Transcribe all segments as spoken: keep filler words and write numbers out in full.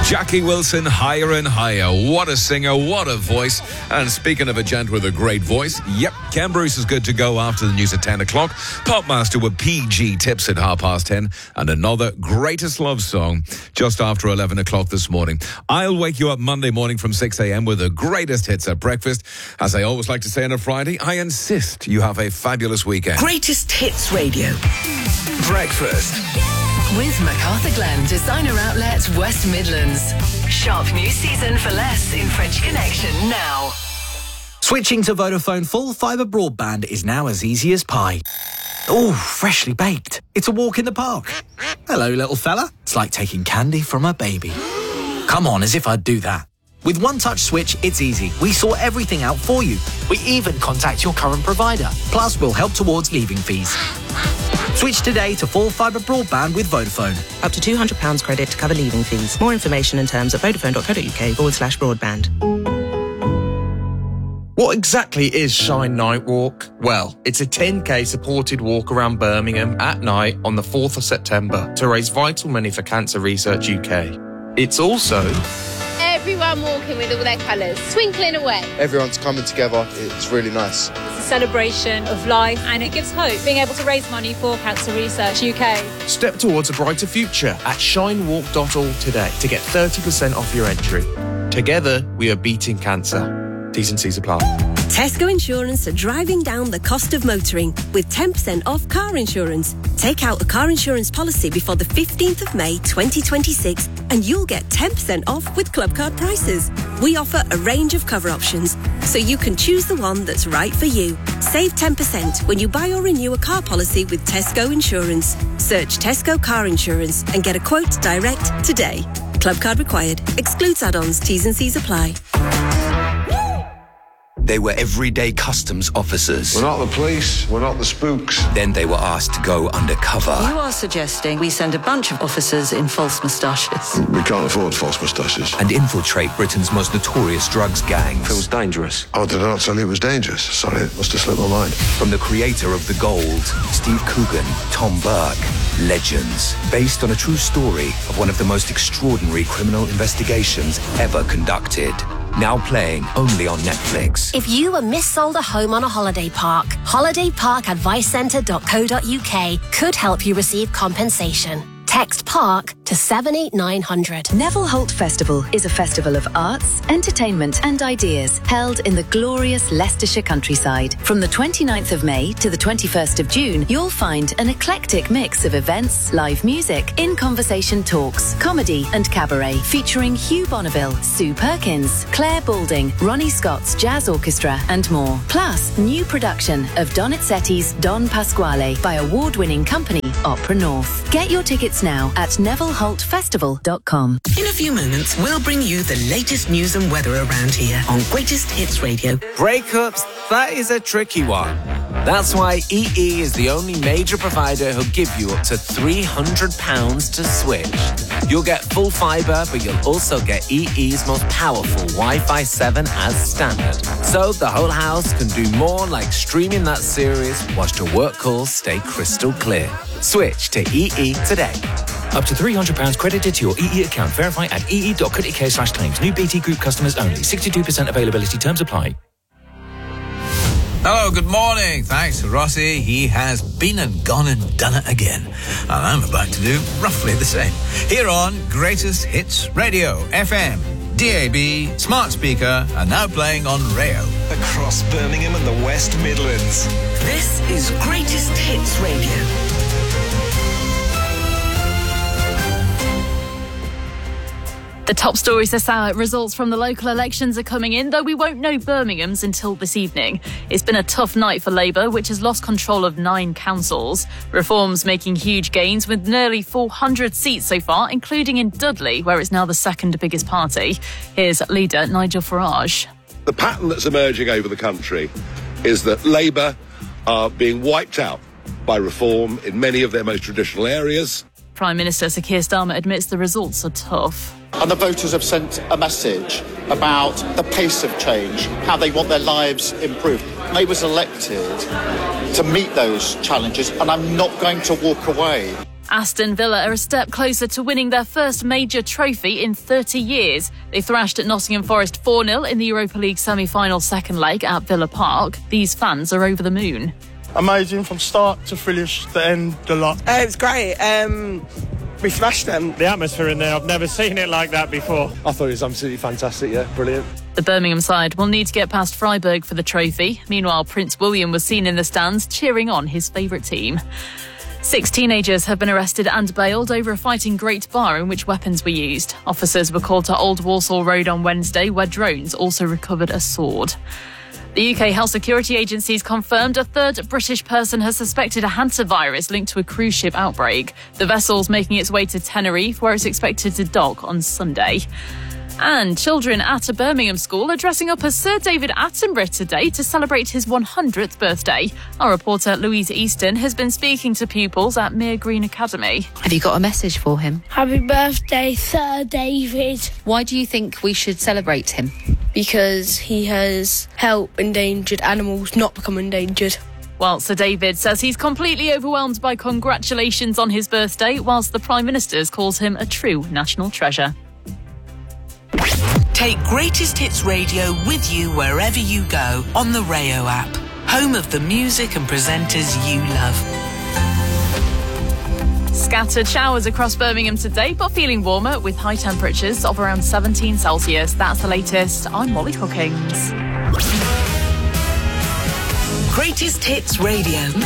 Jackie Wilson, Higher and Higher. What a singer, what a voice. And speaking of a gent with a great voice, yep, Ken Bruce is good to go after the news at ten o'clock. Popmaster with P G Tips at half past ten. And another greatest love song just after eleven o'clock this morning. I'll wake you up Monday morning from six a.m. with the greatest hits at breakfast. As I always like to say on a Friday, I insist you have a fabulous weekend. Greatest Hits Radio. Breakfast. With MacArthur Glen Designer Outlets West Midlands. Shop new season for less in French Connection now. Switching to Vodafone full fibre broadband is now as easy as pie. Ooh, freshly baked. It's a walk in the park. Hello, little fella. It's like taking candy from a baby. Come on, as if I'd do that. With One Touch Switch, it's easy. We sort everything out for you. We even contact your current provider. Plus, we'll help towards leaving fees. Switch today to full fibre broadband with Vodafone. Up to two hundred pounds credit to cover leaving fees. More information and terms at vodafone.co.uk forward slash broadband. What exactly is Shine Night Walk? Well, it's a ten K supported walk around Birmingham at night on the fourth of September to raise vital money for Cancer Research U K. It's also... everyone walking with all their colours, twinkling away. Everyone's coming together. It's really nice. It's a celebration of life and it gives hope, being able to raise money for Cancer Research U K. Step towards a brighter future at shine walk dot org today to get thirty percent off your entry. Together, we are beating cancer. T's and C's apply. Tesco Insurance are driving down the cost of motoring with ten percent off car insurance. Take out a car insurance policy before the fifteenth of May twenty twenty-six and you'll get ten percent off with Club Card prices. We offer a range of cover options, so you can choose the one that's right for you. Save ten percent when you buy or renew a car policy with Tesco Insurance. Search Tesco Car Insurance and get a quote direct today. Club Card required. Excludes add-ons. T's and C's apply. They were everyday customs officers. We're not the police, we're not the spooks. Then they were asked to go undercover. You are suggesting we send a bunch of officers in false moustaches. We can't afford false moustaches. And infiltrate Britain's most notorious drugs gangs. Feels dangerous. Oh, did I not tell you it was dangerous? Sorry, it must have slipped my mind. From the creator of The Gold, Steve Coogan, Tom Burke, legends. Based on a true story of one of the most extraordinary criminal investigations ever conducted. Now playing only on Netflix. If you were missold a home on a holiday park, holiday park advice centre dot co dot uk could help you receive compensation. Text PARK to seven eight nine hundred. Neville Holt Festival is a festival of arts, entertainment and ideas held in the glorious Leicestershire countryside. From the twenty-ninth of May to the twenty-first of June, you'll find an eclectic mix of events, live music, in-conversation talks, comedy and cabaret featuring Hugh Bonneville, Sue Perkins, Claire Balding, Ronnie Scott's Jazz Orchestra and more. Plus, new production of Donizetti's Don Pasquale by award-winning company Opera North. Get your tickets now at neville holt festival dot com. In a few moments, we'll bring you the latest news and weather around here on Greatest Hits Radio. Breakups, that is a tricky one. That's why E E is the only major provider who'll give you up to three hundred pounds to switch. You'll get full fibre, but you'll also get E E's most powerful Wi-Fi seven as standard. So the whole house can do more like streaming that series whilst your work calls stay crystal clear. Switch to E E today. Up to three hundred pounds credited to your E E account. Verify at e e dot co dot uk slash claims. New B T Group customers only. sixty-two percent availability. Terms apply. Hello, good morning. Thanks to Rossi. He has been and gone and done it again. And I'm about to do roughly the same. Here on Greatest Hits Radio, F M, D A B, smart speaker, and now playing on Rayo. Across Birmingham and the West Midlands. This is Greatest Hits Radio. The top stories this hour, results from the local elections are coming in, though we won't know Birmingham's until this evening. It's been a tough night for Labour, which has lost control of nine councils. Reform's making huge gains with nearly four hundred seats so far, including in Dudley, where it's now the second biggest party. Here's leader Nigel Farage. The pattern that's emerging over the country is that Labour are being wiped out by Reform in many of their most traditional areas. Prime Minister Sir Keir Starmer admits the results are tough. And the voters have sent a message about the pace of change, how they want their lives improved. Labour's elected to meet those challenges, and I'm not going to walk away. Aston Villa are a step closer to winning their first major trophy in thirty years. They thrashed at Nottingham Forest four nil in the Europa League semi-final second leg at Villa Park. These fans are over the moon. Amazing from start to finish, the end, the lot. Uh, it was great. Um, we thrashed them. The atmosphere in there, I've never seen it like that before. I thought it was absolutely fantastic, yeah, brilliant. The Birmingham side will need to get past Freiburg for the trophy. Meanwhile, Prince William was seen in the stands cheering on his favourite team. Six teenagers have been arrested and bailed over a fight in Great Bar in which weapons were used. Officers were called to Old Walsall Road on Wednesday, where drones also recovered a sword. The U K Health Security Agency's confirmed a third British person has suspected a hantavirus linked to a cruise ship outbreak. The vessel's making its way to Tenerife, where it's expected to dock on Sunday. And children at a Birmingham school are dressing up as Sir David Attenborough today to celebrate his one hundredth birthday. Our reporter Louise Easton has been speaking to pupils at Mere Green Academy. Have you got a message for him? Happy birthday, Sir David. Why do you think we should celebrate him? Because he has helped endangered animals not become endangered. Well, Sir David says he's completely overwhelmed by congratulations on his birthday, whilst the Prime Minister calls him a true national treasure. Take Greatest Hits Radio with you wherever you go on the Rayo app, home of the music and presenters you love. Scattered showers across Birmingham today, but feeling warmer with high temperatures of around seventeen Celsius. That's the latest. I'm Molly Hookings. Greatest Hits Radio. Mega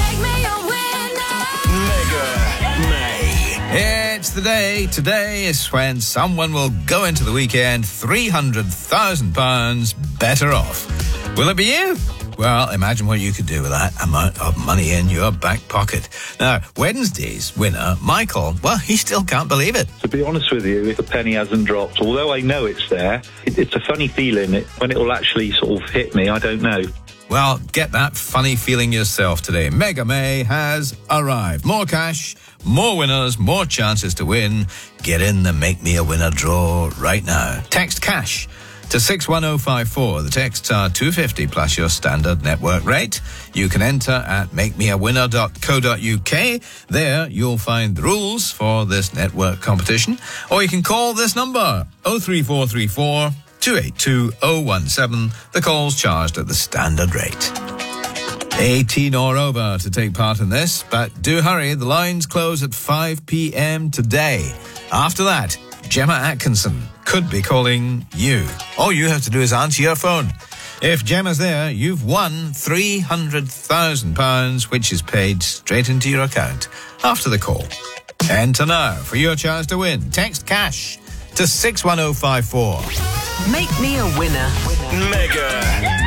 May. It's the day. Today is when someone will go into the weekend three hundred thousand pounds better off. Will it be you? Well, imagine what you could do with that amount of money in your back pocket. Now, Wednesday's winner, Michael, well, he still can't believe it. To be honest with you, if the penny hasn't dropped, although I know it's there, it, it's a funny feeling. It, when it will actually sort of hit me, I don't know. Well, get that funny feeling yourself today. Mega May has arrived. More cash, more winners, more chances to win. Get in the Make Me a Winner draw right now. Text cash to six one oh five four. The texts are two hundred fifty plus your standard network rate. You can enter at make me a winner dot co dot uk. There you'll find the rules for this network competition. Or you can call this number oh three four three four two eight two oh one seven. The call's charged at the standard rate. eighteen or over to take part in this, but do hurry, the lines close at five p.m. today. After that, Gemma Atkinson could be calling you. All you have to do is answer your phone. If Gemma's there, you've won three hundred thousand pounds, which is paid straight into your account after the call. Enter now for your chance to win. Text cash to six one oh five four. Make me a winner. Mega